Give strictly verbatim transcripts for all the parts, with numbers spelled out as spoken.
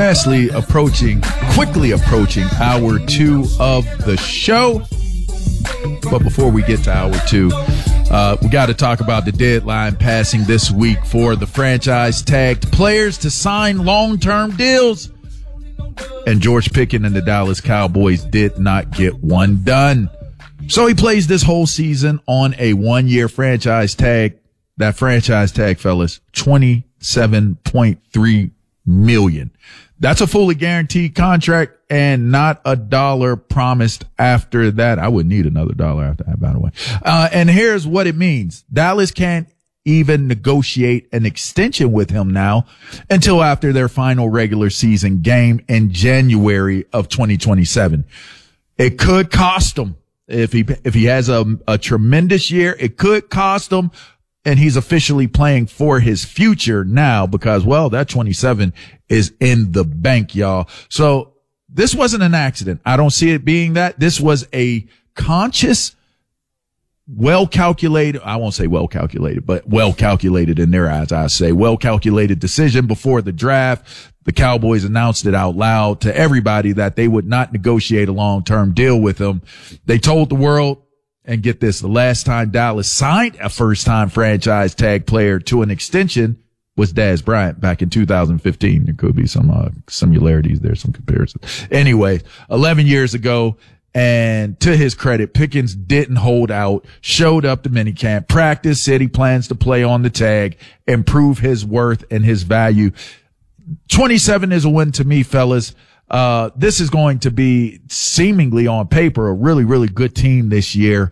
fastly approaching, quickly approaching hour two of the show. But before we get to hour two, uh, we got to talk about the deadline passing this week for the franchise tagged players to sign long-term deals. And George Pickens and the Dallas Cowboys did not get one done. So he plays this whole season on a one-year franchise tag. That franchise tag, fellas, twenty-seven point three million dollars. That's a fully guaranteed contract and not a dollar promised after that. I wouldn't need another dollar after that, by the way. Uh, and here's what it means. Dallas can't even negotiate an extension with him now until after their final regular season game in January of twenty twenty-seven. It could cost him if he, if he has a, a tremendous year. It could cost him. And he's officially playing for his future now because, well, that twenty-seven is in the bank, y'all. So this wasn't an accident. I don't see it being that. This was a conscious, well-calculated, I won't say well-calculated, but well-calculated in their eyes, I say, well-calculated decision before the draft. The Cowboys announced it out loud to everybody that they would not negotiate a long-term deal with him. They told the world, and get this, the last time Dallas signed a first-time franchise tag player to an extension was Dez Bryant back in two thousand fifteen. There could be some uh, similarities there, some comparisons. Anyway, eleven years ago, and to his credit, Pickens didn't hold out, showed up to minicamp, practice, said he plans to play on the tag, improve his worth and his value. twenty-seven is a win to me, fellas. Uh, this is going to be seemingly on paper a really, really good team this year.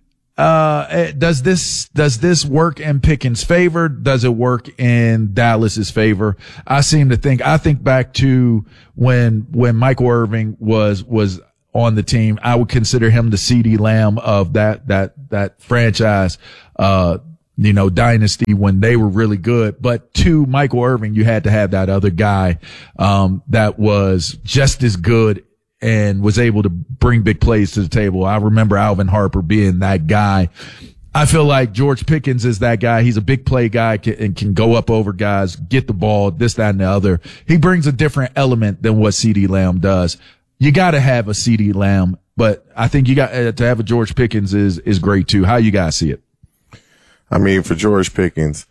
Uh, does this, does this work in Pickens' favor? Does it work in Dallas's favor? I seem to think, I think back to when, when Michael Irvin was, was on the team. I would consider him the CeeDee Lamb of that, that, that franchise, uh, you know, dynasty when they were really good. But to Michael Irvin, you had to have that other guy, um, that was just as good and was able to bring big plays to the table. I remember Alvin Harper being that guy. I feel like George Pickens is that guy. He's a big play guy and can go up over guys, get the ball, this, that, and the other. He brings a different element than what CeeDee Lamb does. You got to have a CeeDee Lamb, but I think you got uh, to have a George Pickens is, is great too. How you guys see it? I mean, for George Pickens,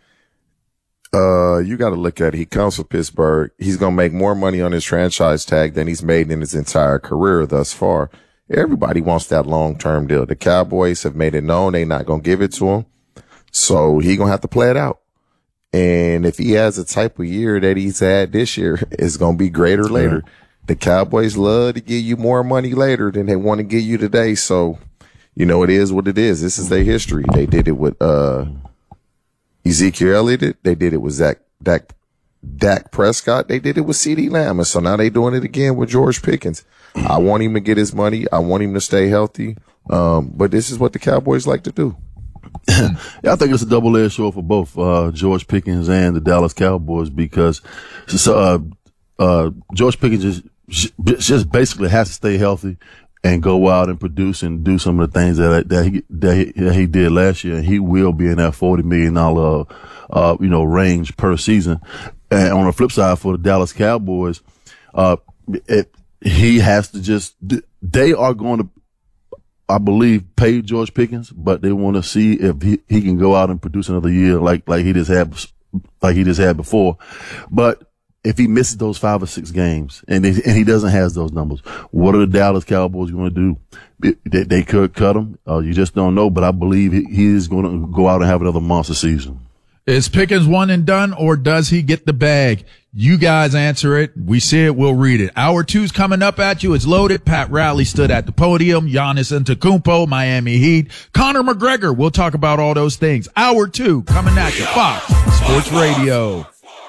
uh, you got to look at it. He comes from Pittsburgh. He's going to make more money on his franchise tag than he's made in his entire career thus far. Everybody wants that long-term deal. The Cowboys have made it known they're not going to give it to him. So he going to have to play it out. And if he has a type of year that he's had this year, it's going to be greater later. Yeah. The Cowboys love to give you more money later than they want to give you today. So, you know, it is what it is. This is their history. They did it with, uh, Ezekiel Elliott. They did it with Zach, Dak, Dak Prescott. They did it with CeeDee Lamb. And so now they doing it again with George Pickens. I want him to get his money. I want him to stay healthy. Um, but this is what the Cowboys like to do. Yeah, I think it's a double-edged sword for both, uh, George Pickens and the Dallas Cowboys because, uh, uh, George Pickens just, just basically has to stay healthy and go out and produce and do some of the things that that he that he, that he did last year. And he will be in that forty million dollar, uh, you know, range per season. And on the flip side, for the Dallas Cowboys, uh, it, he has to just. They are going to, I believe, pay George Pickens, but they want to see if he, he can go out and produce another year like like he just had like he just had before. But if he misses those five or six games and, they, and he doesn't have those numbers, what are the Dallas Cowboys going to do? They, they could cut him. Uh, you just don't know, but I believe he, he is going to go out and have another monster season. Is Pickens one and done, or does he get the bag? You guys answer it. We see it. We'll read it. Hour two's coming up at you. It's loaded. Pat Riley stood at the podium. Giannis Antetokounmpo, Miami Heat. Conor McGregor. We'll talk about all those things. Hour two coming at you. Fox Sports Radio.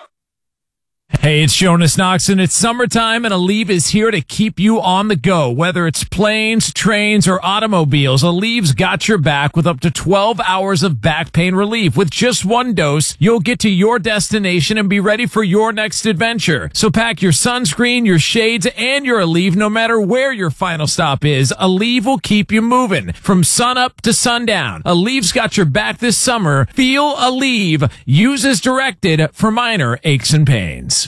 Hey, it's Jonas Knox, and it's summertime, and Aleve is here to keep you on the go. Whether it's planes, trains, or automobiles, Aleve's got your back with up to twelve hours of back pain relief. With just one dose, you'll get to your destination and be ready for your next adventure. So pack your sunscreen, your shades, and your Aleve no matter where your final stop is. Aleve will keep you moving from sunup to sundown. Aleve's got your back this summer. Feel Aleve. Use as directed for minor aches and pains. News.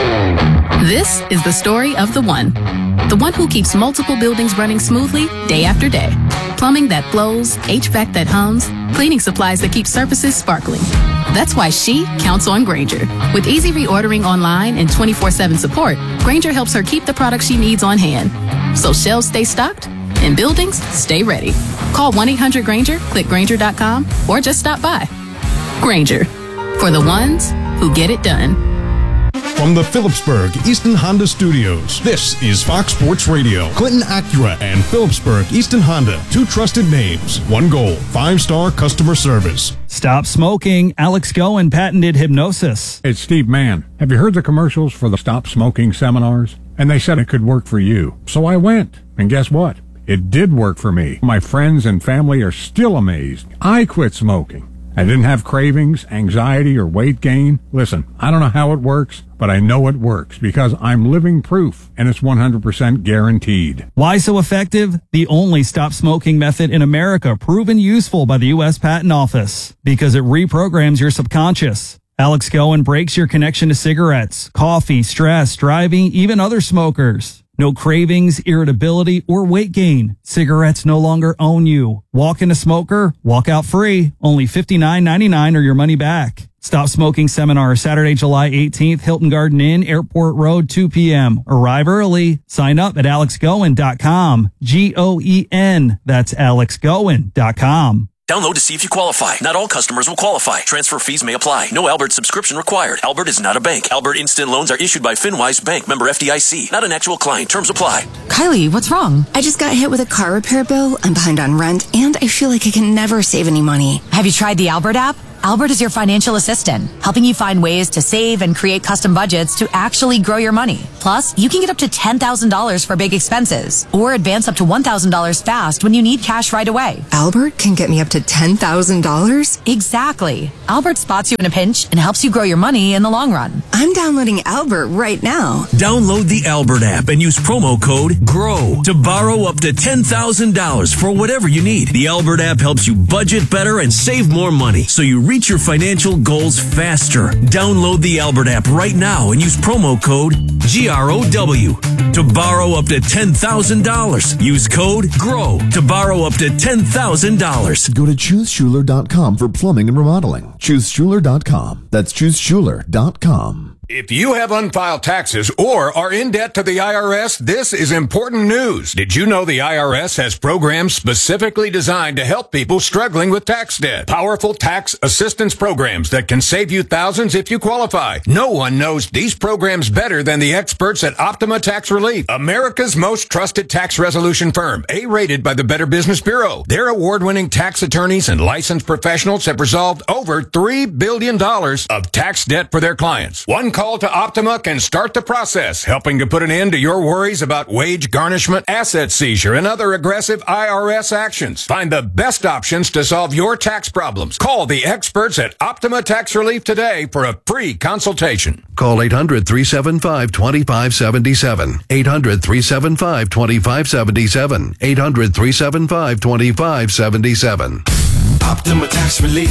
This is the story of the one. The one who keeps multiple buildings running smoothly day after day. Plumbing that flows, H V A C that hums, cleaning supplies that keep surfaces sparkling. That's why she counts on Grainger. With easy reordering online and twenty-four seven support, Grainger helps her keep the products she needs on hand. So shelves stay stocked and buildings stay ready. Call one eight hundred Grainger, click Grainger dot com, or just stop by. Grainger, for the ones who get it done. From the Phillipsburg Easton Honda Studios, this is Fox Sports Radio. Clinton Acura and Phillipsburg Easton Honda, two trusted names, one goal, five-star customer service. Stop smoking. Alex Goen patented hypnosis. It's Steve Mann. Have you heard the commercials for the Stop Smoking seminars? And they said it could work for you. So I went. And guess what? It did work for me. My friends and family are still amazed. I quit smoking. I didn't have cravings, anxiety, or weight gain. Listen, I don't know how it works, but I know it works because I'm living proof, and it's one hundred percent guaranteed. Why so effective? The only stop smoking method in America proven useful by the U S Patent Office because it reprograms your subconscious. Alex Goen breaks your connection to cigarettes, coffee, stress, driving, even other smokers. No cravings, irritability, or weight gain. Cigarettes no longer own you. Walk in a smoker, walk out free. Only fifty-nine ninety-nine or your money back. Stop Smoking Seminar, Saturday, July eighteenth, Hilton Garden Inn, Airport Road, two p.m. Arrive early. Sign up at alex goen dot com. G O E N. That's alex goen dot com. Download to see if you qualify. Not all customers will qualify. Transfer fees may apply. No Albert subscription required. Albert is not a bank. Albert Instant Loans are issued by FinWise Bank, member F D I C. Not an actual client. Terms apply. Kylie, what's wrong? I just got hit with a car repair bill. I'm behind on rent, and I feel like I can never save any money. Have you tried the Albert app? Albert is your financial assistant, helping you find ways to save and create custom budgets to actually grow your money. Plus, you can get up to ten thousand dollars for big expenses or advance up to one thousand dollars fast when you need cash right away. Albert can get me up to ten thousand dollars? Exactly. Albert spots you in a pinch and helps you grow your money in the long run. I'm downloading Albert right now. Download the Albert app and use promo code GROW to borrow up to ten thousand dollars for whatever you need. The Albert app helps you budget better and save more money so you reach your financial goals faster. Download the Albert app right now and use promo code G R O W to borrow up to ten thousand dollars. Use code GROW to borrow up to ten thousand dollars. Go to choose schuler dot com for plumbing and remodeling. choose schuler dot com. That's choose schuler dot com. If you have unfiled taxes or are in debt to the I R S, this is important news. Did you know the I R S has programs specifically designed to help people struggling with tax debt? Powerful tax assistance programs that can save you thousands if you qualify. No one knows these programs better than the experts at Optima Tax Relief, America's most trusted tax resolution firm, A-rated by the Better Business Bureau. Their award-winning tax attorneys and licensed professionals have resolved over three billion dollars of tax debt for their clients. One call to Optima can start the process, helping to put an end to your worries about wage garnishment, asset seizure, and other aggressive I R S actions. Find the best options to solve your tax problems. Call the experts at Optima Tax Relief today for a free consultation. Call eight hundred, three seven five, two five seven seven. eight hundred, three seven five, two five seven seven. eight hundred, three seven five, two five seven seven. Optima Tax Relief.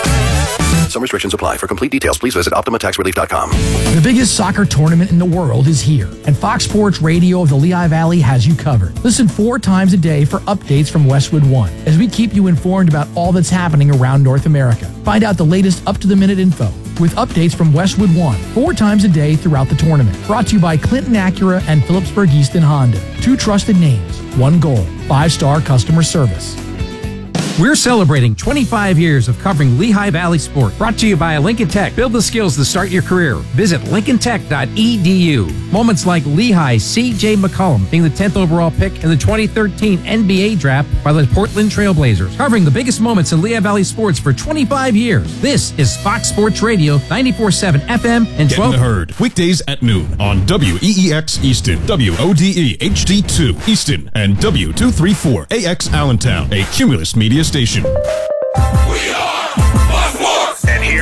Some restrictions apply. For complete details, please visit optima tax relief dot com. The biggest soccer tournament in the world is here, and Fox Sports Radio of the Lehigh Valley has you covered. Listen four times a day for updates from Westwood One, as we keep you informed about all that's happening around North America. Find out the latest up-to-the-minute info with updates from Westwood One, four times a day throughout the tournament. Brought to you by Clinton Acura and Phillipsburg Easton Honda. Two trusted names, one goal, five-star customer service. We're celebrating twenty-five years of covering Lehigh Valley sport. Brought to you by Lincoln Tech. Build the skills to start your career. Visit lincoln tech dot e d u. Moments like Lehigh's C J McCollum being the tenth overall pick in the twenty thirteen N B A draft by the Portland Trailblazers. Covering the biggest moments in Lehigh Valley sports for twenty-five years. This is Fox Sports Radio, ninety-four point seven F M and Get twelve. in the herd. Weekdays at noon on W E E X Easton, W O D E H D two Easton, and W two thirty-four A X Allentown, a Cumulus media station. We are Fox Sports. And here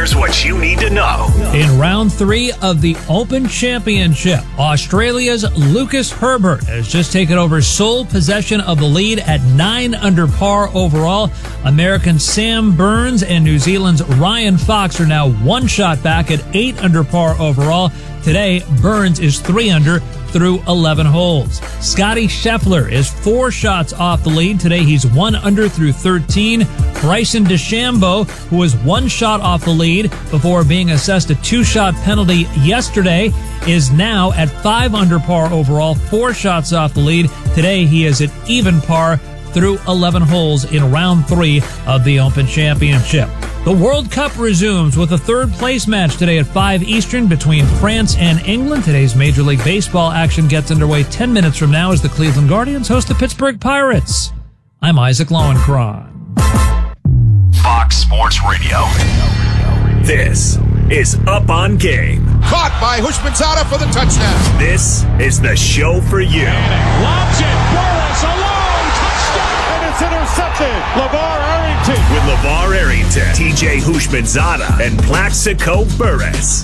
here's what you need to know. In round three of the Open Championship, Australia's Lucas Herbert has just taken over sole possession of the lead at nine under par overall. American Sam Burns and New Zealand's Ryan Fox are now one shot back at eight under par overall. Today, Burns is three under through eleven holes. Scotty Scheffler is four shots off the lead. Today, he's one under through thirteen. Bryson DeChambeau, who was one shot off the lead before being assessed a two-shot penalty yesterday, is now at five under par overall, four shots off the lead. Today, he is at even par through eleven holes in round three of the Open Championship. The World Cup resumes with a third place match today at five Eastern between France and England. Today's Major League Baseball action gets underway ten minutes from now as the Cleveland Guardians host the Pittsburgh Pirates. I'm Isaac Lowenkron. Fox Sports Radio. This is Up on Game. Caught by Hushmanzada for the touchdown. This is the show for you. Lobs it. Burris alone. Touchdown. And it's intercepted. LeVar Arrington. With LeVar Arrington, T J Hushmanzada, and Plaxico Burris.